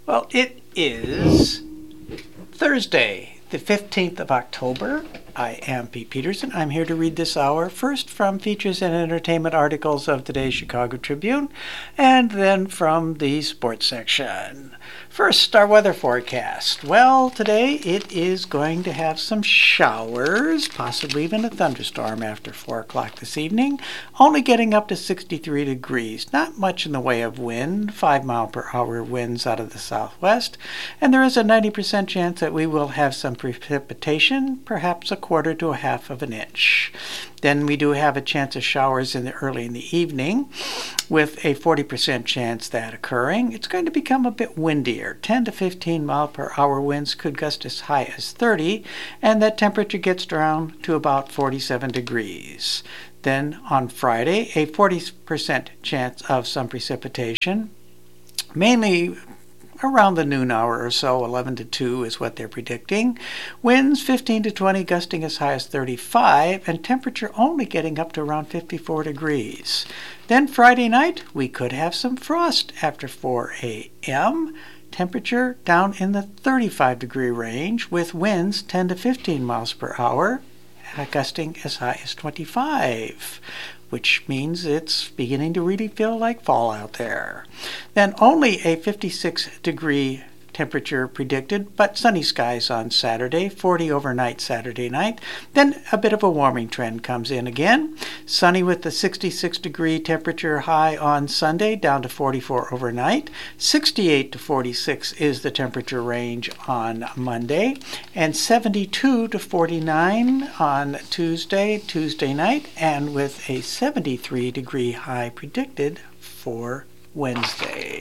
Well, it is Thursday, the 15th of October. I am Pete Peterson. I'm here to read this hour, first from features and entertainment articles of today's Chicago Tribune, and then from the sports section. First, our weather forecast. Well, today it is going to have some showers, possibly even a thunderstorm after 4 o'clock this evening, only getting up to 63 degrees. Not much in the way of wind, 5-mile-per-hour winds out of the southwest, and there is a 90% chance that we will have some precipitation, perhaps a quarter to a half of an inch. Then we do have a chance of showers early in the evening, with a 40% chance that occurring. It's going to become a bit windier. 10 to 15 mile per hour winds could gust as high as 30, and that temperature gets down to about 47 degrees. Then on Friday, a 40% chance of some precipitation, mainly around the noon hour or so. 11 to 2 is what they're predicting. Winds 15 to 20, gusting as high as 35, and temperature only getting up to around 54 degrees. Then Friday night, we could have some frost after 4 a.m. Temperature down in the 35-degree range, with winds 10 to 15 miles per hour, gusting as high as 25. Which means it's beginning to really feel like fall out there. Then only a 56-degree temperature predicted, but sunny skies on Saturday, 40 overnight Saturday night. Then a bit of a warming trend comes in again. Sunny with the 66-degree temperature high on Sunday, down to 44 overnight. 68 to 46 is the temperature range on Monday, and 72 to 49 on Tuesday night, and with a 73-degree high predicted for Wednesday.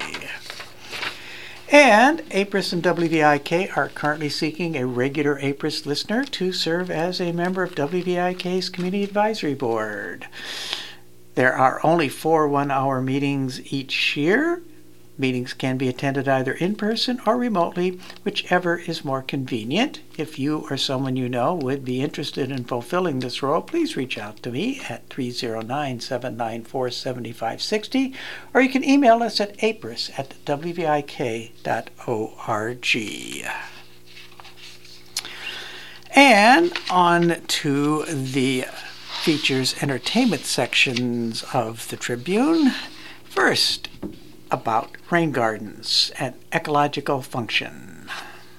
And APRIS and WVIK are currently seeking a regular APRIS listener to serve as a member of WVIK's Community Advisory Board. There are only 4 one-hour meetings each year. Meetings can be attended either in person or remotely, whichever is more convenient. If you or someone you know would be interested in fulfilling this role, please reach out to me at 309-794-7560, or you can email us at apris@wvik.org. And on to the features entertainment sections of the Tribune. First, about rain gardens and ecological function.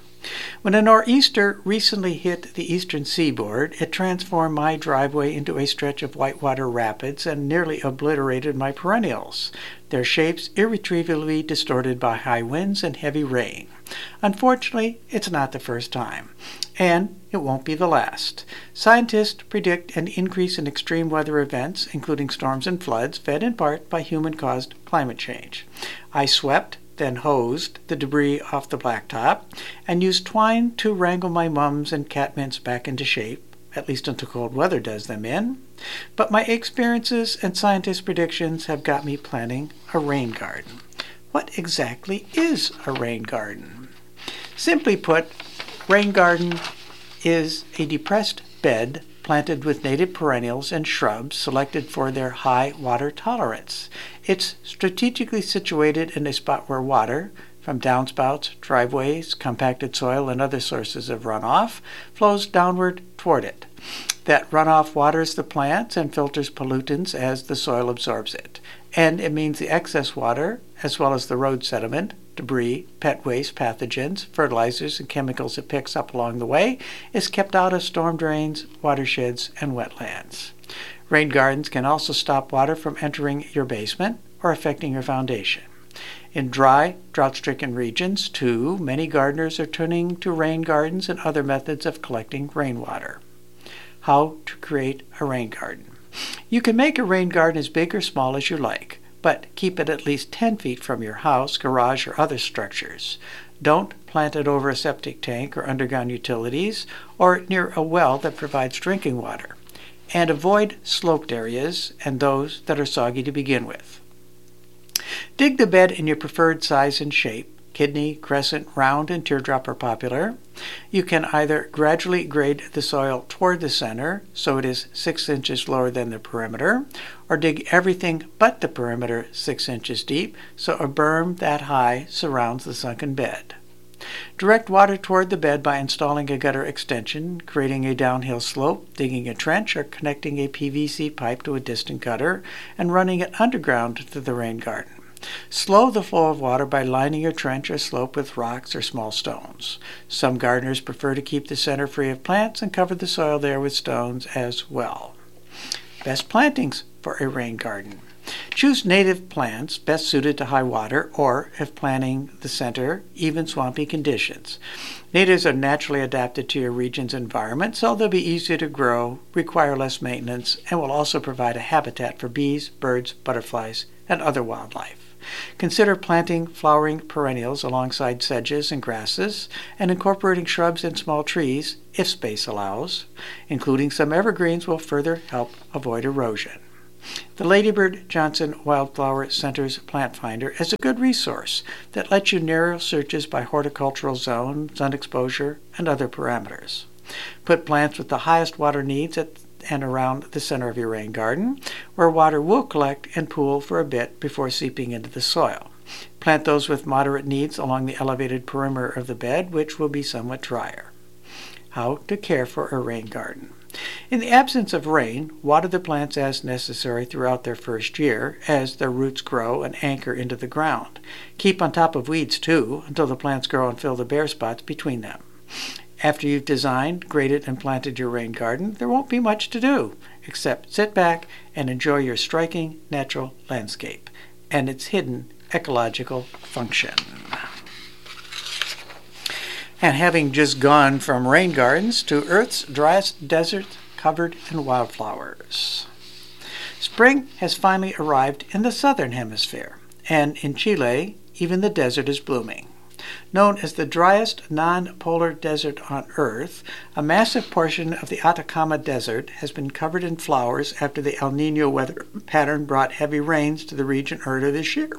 When a nor'easter recently hit the eastern seaboard, it transformed my driveway into a stretch of whitewater rapids and nearly obliterated my perennials, their shapes irretrievably distorted by high winds and heavy rain. Unfortunately, it's not the first time, and it won't be the last. Scientists predict an increase in extreme weather events, including storms and floods, fed in part by human-caused climate change. I swept, then hosed the debris off the blacktop, and used twine to wrangle my mums and cat mints back into shape, at least until cold weather does them in. But my experiences and scientists' predictions have got me planting a rain garden. What exactly is a rain garden? Simply put, rain garden is a depressed bed planted with native perennials and shrubs selected for their high water tolerance. It's strategically situated in a spot where water, from downspouts, driveways, compacted soil, and other sources of runoff, flows downward toward it. That runoff waters the plants and filters pollutants as the soil absorbs it. And it means the excess water, as well as the road sediment, debris, pet waste, pathogens, fertilizers, and chemicals it picks up along the way, is kept out of storm drains, watersheds, and wetlands. Rain gardens can also stop water from entering your basement or affecting your foundation. In dry, drought-stricken regions, too, many gardeners are turning to rain gardens and other methods of collecting rainwater. How to create a rain garden. You can make a rain garden as big or small as you like, but keep it at least 10 feet from your house, garage, or other structures. Don't plant it over a septic tank or underground utilities, or near a well that provides drinking water. And avoid sloped areas and those that are soggy to begin with. Dig the bed in your preferred size and shape. kidney, crescent, round, and teardrop are popular. You can either gradually grade the soil toward the center, so it is 6 inches lower than the perimeter, or dig everything but the perimeter 6 inches deep, so a berm that high surrounds the sunken bed. Direct water toward the bed by installing a gutter extension, creating a downhill slope, digging a trench, or connecting a PVC pipe to a distant gutter, and running it underground to the rain garden. Slow the flow of water by lining your trench or slope with rocks or small stones. Some gardeners prefer to keep the center free of plants and cover the soil there with stones as well. Best plantings for a rain garden. Choose native plants best suited to high water or, if planting the center, even swampy conditions. Natives are naturally adapted to your region's environment, so they'll be easier to grow, require less maintenance, and will also provide a habitat for bees, birds, butterflies, and other wildlife. Consider planting flowering perennials alongside sedges and grasses, and incorporating shrubs and small trees, if space allows. Including some evergreens will further help avoid erosion. The Ladybird Johnson Wildflower Center's Plant Finder is a good resource that lets you narrow searches by horticultural zone, sun exposure, and other parameters. Put plants with the highest water needs at and around the center of your rain garden, where water will collect and pool for a bit before seeping into the soil. Plant those with moderate needs along the elevated perimeter of the bed, which will be somewhat drier. How to care for a rain garden. In the absence of rain, water the plants as necessary throughout their first year as their roots grow and anchor into the ground. Keep on top of weeds, too, until the plants grow and fill the bare spots between them. After you've designed, graded, and planted your rain garden, there won't be much to do, except sit back and enjoy your striking natural landscape and its hidden ecological function. And having just gone from rain gardens to Earth's driest desert covered in wildflowers. Spring has finally arrived in the southern hemisphere, and in Chile, even the desert is blooming. Known as the driest non-polar desert on Earth, a massive portion of the Atacama Desert has been covered in flowers after the El Niño weather pattern brought heavy rains to the region earlier this year.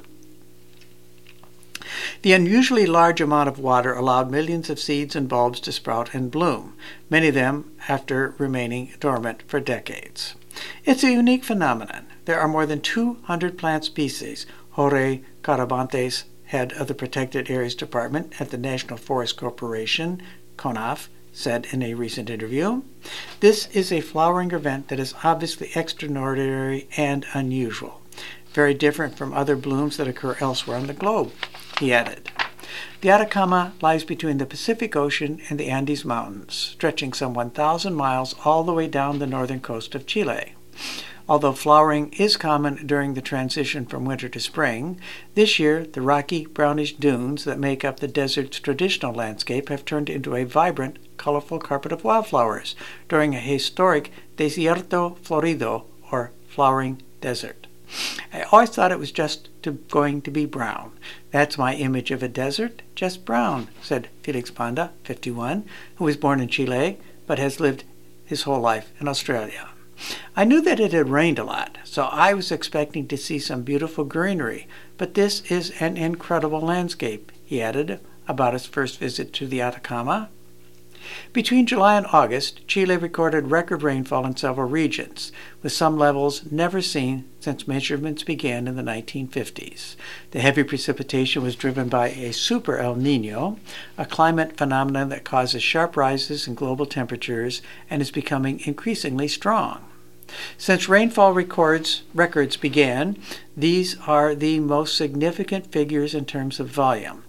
The unusually large amount of water allowed millions of seeds and bulbs to sprout and bloom, many of them after remaining dormant for decades. It's a unique phenomenon. There are more than 200 plant species. Jorge Carabantes, head of the Protected Areas Department at the National Forest Corporation, CONAF, said in a recent interview. This is a flowering event that is obviously extraordinary and unusual, very different from other blooms that occur elsewhere on the globe, he added. The Atacama lies between the Pacific Ocean and the Andes Mountains, stretching some 1,000 miles all the way down the northern coast of Chile. Although flowering is common during the transition from winter to spring, this year the rocky, brownish dunes that make up the desert's traditional landscape have turned into a vibrant, colorful carpet of wildflowers during a historic Desierto Florido, or flowering desert. I always thought it was just going to be brown. That's my image of a desert, just brown, said Felix Banda, 51, who was born in Chile but has lived his whole life in Australia. I knew that it had rained a lot, so I was expecting to see some beautiful greenery, but this is an incredible landscape, he added about his first visit to the Atacama. Between July and August, Chile recorded record rainfall in several regions, with some levels never seen since measurements began in the 1950s. The heavy precipitation was driven by a super El Niño, a climate phenomenon that causes sharp rises in global temperatures and is becoming increasingly strong. Since rainfall records began, these are the most significant figures in terms of volume: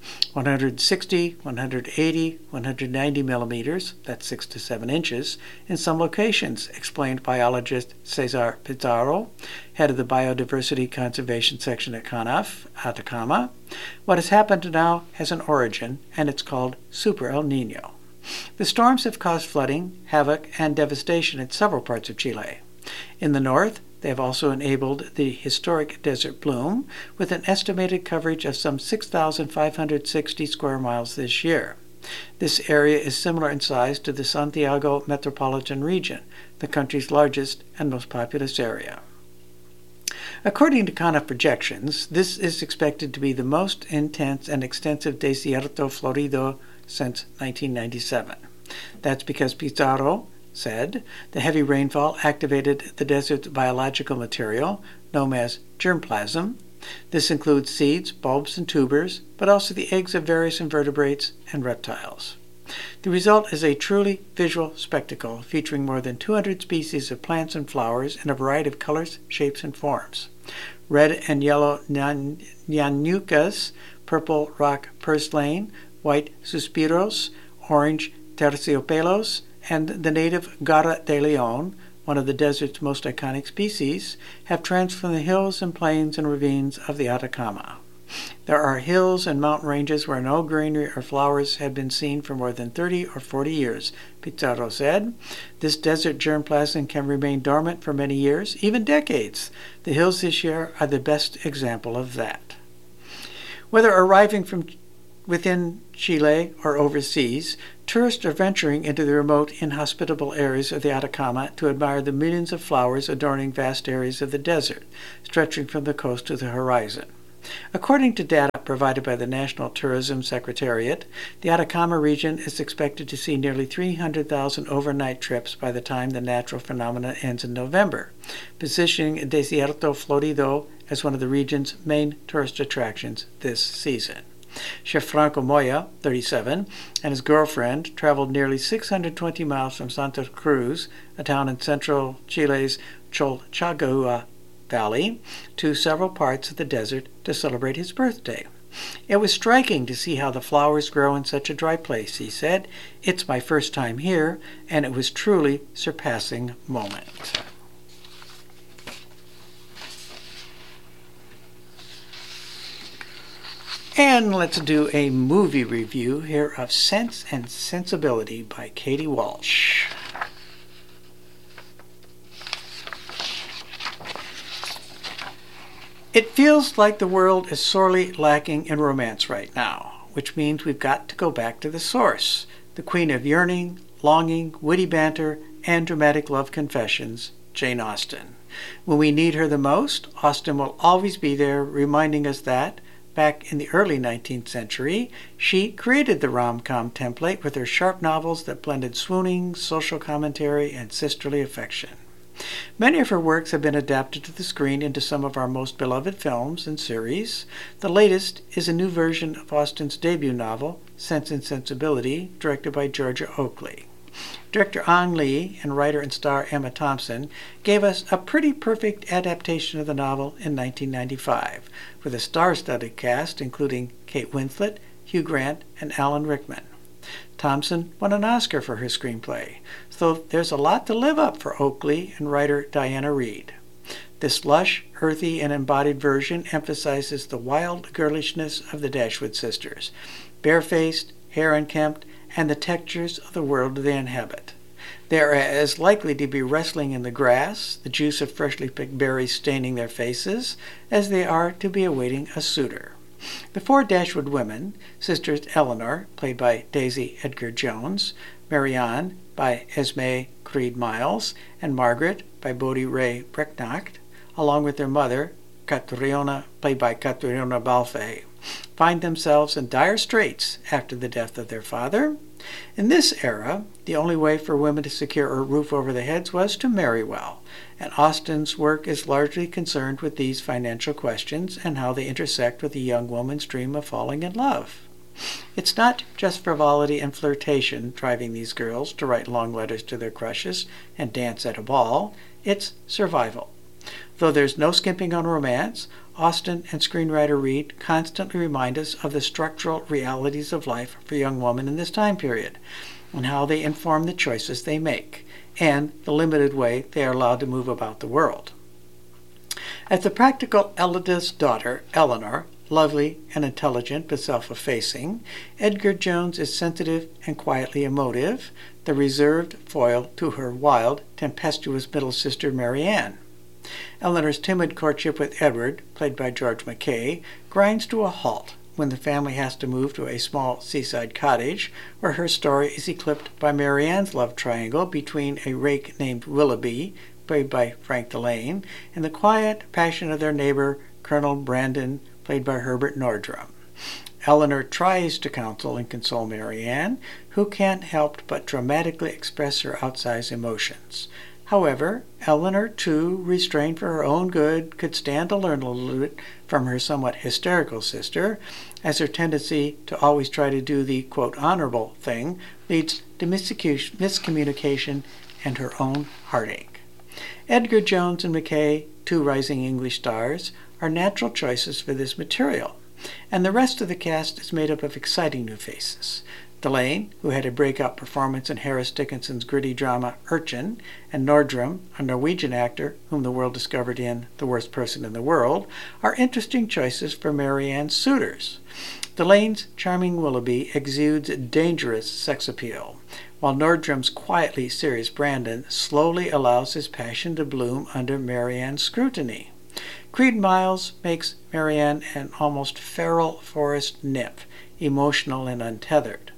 160, 180, 190 millimeters, that's 6 to 7 inches, in some locations, explained biologist Cesar Pizarro, head of the Biodiversity Conservation Section at CONAF, Atacama. What has happened now has an origin, and it's called Super El Niño. The storms have caused flooding, havoc, and devastation in several parts of Chile. In the north, they have also enabled the historic desert bloom, with an estimated coverage of some 6,560 square miles this year. This area is similar in size to the Santiago metropolitan region, the country's largest and most populous area. According to Kana projections, this is expected to be the most intense and extensive Desierto Florido since 1997. That's because Pizarro said the heavy rainfall activated the desert's biological material, known as germplasm. This includes seeds, bulbs, and tubers, but also the eggs of various invertebrates and reptiles. The result is a truly visual spectacle featuring more than 200 species of plants and flowers in a variety of colors, shapes, and forms. Red and yellow Nyanucas, purple rock purslane, white suspiros, orange terciopelos, and the native Garra de Leon, one of the desert's most iconic species, have transformed the hills and plains and ravines of the Atacama. There are hills and mountain ranges where no greenery or flowers had been seen for more than 30 or 40 years, Pizarro said. This desert germplasm can remain dormant for many years, even decades. The hills this year are the best example of that. Whether arriving from within Chile or overseas, tourists are venturing into the remote, inhospitable areas of the Atacama to admire the millions of flowers adorning vast areas of the desert, stretching from the coast to the horizon. According to data provided by the National Tourism Secretariat, the Atacama region is expected to see nearly 300,000 overnight trips by the time the natural phenomena ends in November, positioning Desierto Florido as one of the region's main tourist attractions this season. Chef Franco Moya, 37, and his girlfriend traveled nearly 620 miles from Santa Cruz, a town in central Chile's Cholchagua Valley, to several parts of the desert to celebrate his birthday. It was striking to see how the flowers grow in such a dry place, he said. It's my first time here, and it was truly surpassing moment. And let's do a movie review here of Sense and Sensibility by Katie Walsh. It feels like the world is sorely lacking in romance right now, which means we've got to go back to the source, the queen of yearning, longing, witty banter, and dramatic love confessions, Jane Austen. When we need her the most, Austen will always be there, reminding us that, back in the early 19th century, she created the rom-com template with her sharp novels that blended swooning, social commentary, and sisterly affection. Many of her works have been adapted to the screen into some of our most beloved films and series. The latest is a new version of Austen's debut novel, Sense and Sensibility, directed by Georgia Oakley. Director Ang Lee and writer and star Emma Thompson gave us a pretty perfect adaptation of the novel in 1995, with a star-studded cast including Kate Winslet, Hugh Grant, and Alan Rickman. Thompson won an Oscar for her screenplay, so there's a lot to live up for Oakley and writer Diana Reed. This lush, earthy, and embodied version emphasizes the wild girlishness of the Dashwood sisters, barefaced, hair unkempt, and the textures of the world they inhabit. They are as likely to be wrestling in the grass, the juice of freshly picked berries staining their faces, as they are to be awaiting a suitor. The four Dashwood women, sisters Eleanor, played by Daisy Edgar Jones, Marianne, by Esme Creed Miles, and Margaret, by Bodie Ray Brecknocht, along with their mother, Catriona, played by Catriona Balfe, find themselves in dire straits after the death of their father. In this era, the only way for women to secure a roof over their heads was to marry well, and Austen's work is largely concerned with these financial questions and how they intersect with a young woman's dream of falling in love. It's not just frivolity and flirtation driving these girls to write long letters to their crushes and dance at a ball, it's survival. Though there's no skimping on romance, Austen and screenwriter Reed constantly remind us of the structural realities of life for young women in this time period, and how they inform the choices they make, and the limited way they are allowed to move about the world. As the practical eldest daughter, Eleanor, lovely and intelligent but self-effacing, Edgar Jones is sensitive and quietly emotive, the reserved foil to her wild, tempestuous middle sister Marianne. Eleanor's timid courtship with Edward, played by George McKay, grinds to a halt when the family has to move to a small seaside cottage, where her story is eclipsed by Marianne's love triangle between a rake named Willoughby, played by Frank Delane, and the quiet passion of their neighbor, Colonel Brandon, played by Herbert Nordrum. Eleanor tries to counsel and console Marianne, who can't help but dramatically express her outsized emotions. However, Eleanor, too, restrained for her own good, could stand to learn a little bit from her somewhat hysterical sister, as her tendency to always try to do the, quote, honorable thing leads to miscommunication and her own heartache. Edgar Jones and McKay, two rising English stars, are natural choices for this material, and the rest of the cast is made up of exciting new faces. Delane, who had a breakout performance in Harris Dickinson's gritty drama Urchin, and Nordrum, a Norwegian actor whom the world discovered in The Worst Person in the World, are interesting choices for Marianne's suitors. Delane's charming Willoughby exudes dangerous sex appeal, while Nordrum's quietly serious Brandon slowly allows his passion to bloom under Marianne's scrutiny. Creed Miles makes Marianne an almost feral forest nymph, emotional and untethered.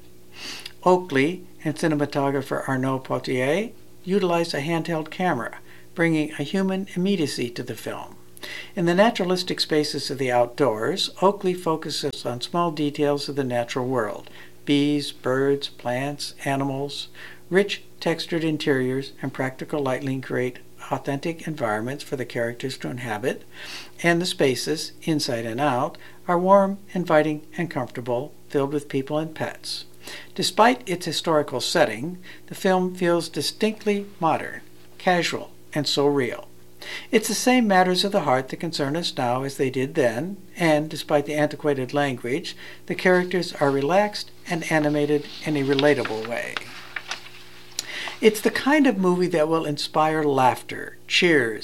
Oakley and cinematographer Arnaud Potier utilized a handheld camera, bringing a human immediacy to the film. In the naturalistic spaces of the outdoors, Oakley focuses on small details of the natural world: bees, birds, plants, animals. Rich, textured interiors and practical lighting create authentic environments for the characters to inhabit, and the spaces, inside and out, are warm, inviting, and comfortable, filled with people and pets. Despite its historical setting, the film feels distinctly modern, casual, and so real. It's the same matters of the heart that concern us now as they did then, and despite the antiquated language, the characters are relaxed and animated in a relatable way. It's the kind of movie that will inspire laughter, cheers,